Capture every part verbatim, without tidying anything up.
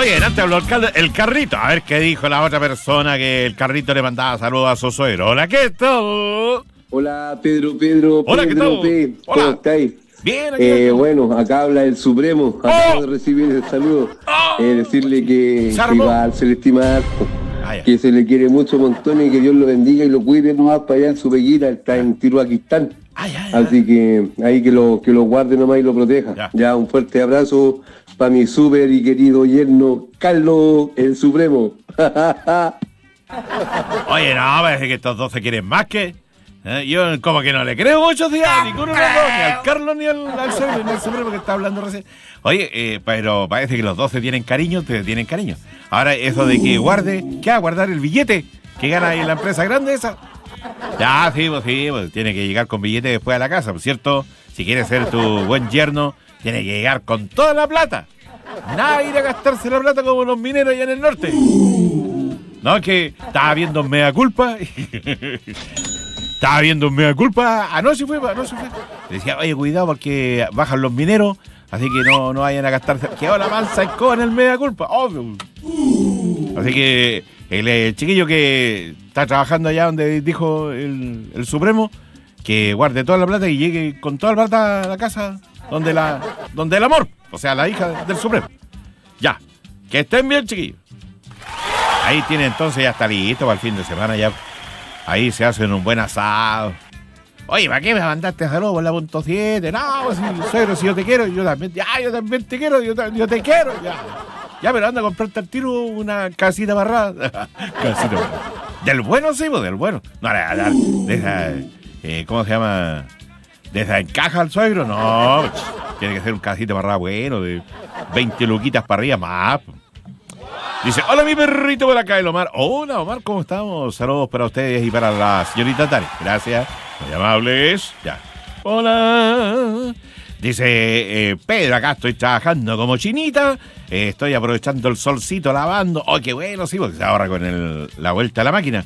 Oye, antes habló el, cal- el carrito. A ver qué dijo la otra persona que el carrito le mandaba saludos a su suegro. Hola, ¿qué tal? Hola, Pedro, Pedro, Hola, ¿qué Pedro, tal? P. Hola. ¿Cómo estáis? Bien, aquí. Eh, bueno, acá habla el Supremo. Acabo ¡Oh! de recibir el saludo. ¡Oh! Eh, decirle que, Se que armó. igual se le estima harto. Ah, ya. Que se le quiere mucho montón y que Dios lo bendiga y lo cuide nomás para allá en su peguita. Está en Tiruaquistán. Ah, ya, ya. Así que ahí que lo, que lo guarde nomás y lo proteja. Ya. Ya, un fuerte abrazo para mi súper y querido yerno Carlos el Supremo. Oye, no, parece que estos dos se quieren más que... ¿eh? Yo como que no le creo muchos días a ninguno de los dos, ni al Carlos ni al, al Suegro, ni al Supremo que está hablando recién. Oye, eh, pero parece que los dos se tienen cariño, te tienen cariño. Ahora, eso de que guarde, ¿qué va a guardar el billete que gana ahí en la empresa grande esa? Ya, sí, pues sí, pues tiene que llegar con billete después a la casa, ¿por cierto? Si quieres ser tu buen yerno, tiene que llegar con toda la plata. Nada de ir a gastarse la plata como los mineros allá en el norte. No, es que estaba viendo un mea culpa. Estaba viendo un mea culpa. Anoche fue, anoche fue. Le decía, oye, cuidado porque bajan los mineros, así que no, no vayan a gastarse. Quedó la mansa escoba en el mea culpa. Obvio. Así que el, el chiquillo que está trabajando allá donde dijo el, el Supremo, que guarde toda la plata y llegue con toda la plata a la casa donde la donde el amor, o sea, la hija del Supremo. Ya, que estén bien, chiquillos. Ahí tiene entonces, ya está listo para el fin de semana, ya. Ahí se hacen un buen asado. Oye, ¿para qué me mandaste saludos por la punto siete? No, pues, si, suegro, si yo te quiero, yo también, ya, yo también te quiero, yo, te- yo te quiero, ya. Ya, pero anda a comprarte al tiro una casita barrada. Casita barrada. Del bueno, sí, pues, del bueno. No, no, no, de esa, eh, ¿cómo se llama? ¿De esa encaja al suegro? No, ch, tiene que ser un casita barrada bueno, de veinte luquitas para arriba más. Dice, hola mi perrito por acá, el Omar. Hola Omar, ¿cómo estamos? Saludos para ustedes y para la señorita Tari. Gracias, muy amables. Ya. Hola. Dice, eh, Pedro, acá estoy trabajando como chinita. eh, estoy aprovechando el solcito lavando. Oh, qué bueno, sí, porque se ahorra con el, la vuelta a la máquina.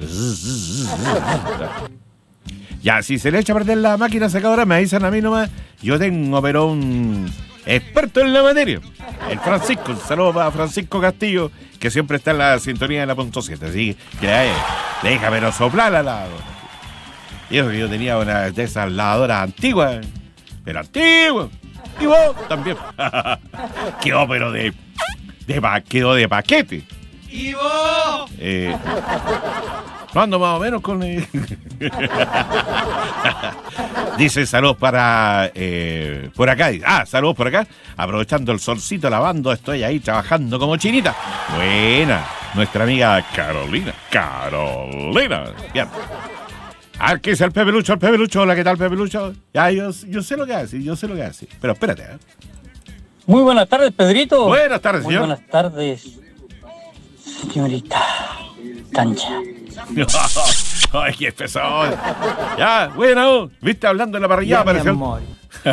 Ya, si se le echa a perder la máquina secadora, me avisan a mí nomás. Yo tengo, pero un experto en la materia. El Francisco, un saludo para Francisco Castillo, que siempre está en la sintonía de la punto siete. Así que le deja, pero soplar al lado. Y eso que yo tenía una de esas lavadoras antiguas, pero antiguas. Y vos también. Quedó, pero de, de, pa- quedó de paquete. ¡Y vos! Eh, no ando más o menos con... eh. Dice saludos para... Eh, por acá. Ah, saludos por acá. Aprovechando el solcito, lavando, estoy ahí trabajando como chinita. Buena. Nuestra amiga Carolina. Carolina. Bien. Ah, ¿qué es el Pepe Lucho? El Pepe Lucho. Hola, ¿qué tal, Pepe Lucho? Ya, yo, yo sé lo que hace, yo sé lo que hace. Pero espérate, ¿eh? Muy buenas tardes, Pedrito. Buenas tardes, Muy señor. buenas tardes, señorita Tancha. Ay, qué pesado. Ya, bueno, viste hablando en la parrillada, Ya, mi apareció. amor.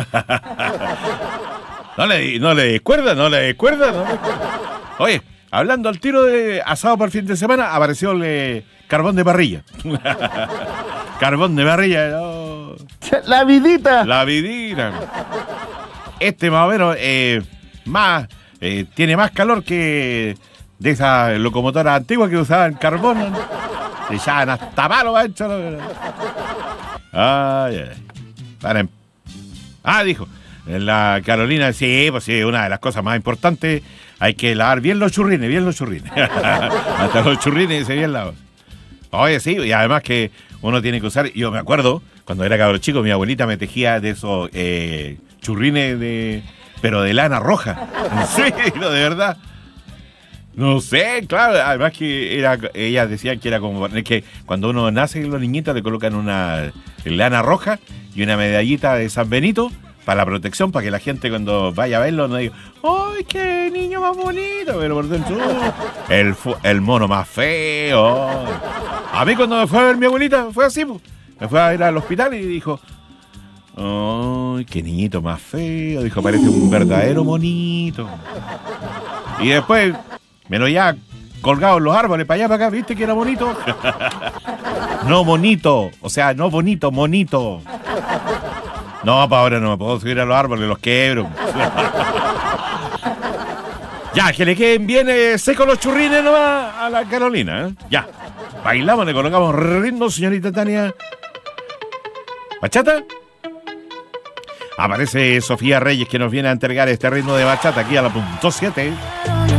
No le, no le descuerda, no le descuerda, no le descuerda. Oye, hablando al tiro de asado para el fin de semana, apareció el eh, carbón de parrilla. Carbón de parrilla. Oh. ¡La vidita! La vidina. Este más o menos eh, más eh, tiene más calor que de esas locomotoras antiguas que usaban carbón. Se echaban hasta palo, macho. Ay, ay. Para em- Ah, dijo. En la Carolina, sí, pues sí, una de las cosas más importantes, hay que lavar bien los churrines, bien los churrines. Hasta los churrines se bien lavados. Oye, sí, y además que uno tiene que usar, yo me acuerdo, cuando era cabro chico, mi abuelita me tejía de esos eh, churrines de, pero de lana roja. En serio, de verdad. No sé, claro, además que era, ellas decían que era como, es que cuando uno nace, los niñitos le colocan una lana roja y una medallita de San Benito para la protección, para que la gente cuando vaya a verlo no diga, ¡ay, qué niño más bonito! Pero por dentro, ¡uh! el, fu- el mono más feo. A mí cuando me fue a ver mi abuelita, fue así, pues. Me fue a ir al hospital y dijo, ¡ay, qué niñito más feo! Dijo, parece un verdadero monito. Y después, me lo ya colgado en los árboles, para allá, para acá, ¿viste que era bonito? No bonito, o sea, no bonito, monito. No, para ahora no me puedo subir a los árboles, los quebro. Ya, que le queden bien eh, secos los churrines nomás a la Carolina, ¿eh? Ya. Bailamos, le colocamos ritmo, señorita Tania. ¿Bachata? Aparece Sofía Reyes, que nos viene a entregar este ritmo de bachata aquí a la punto siete.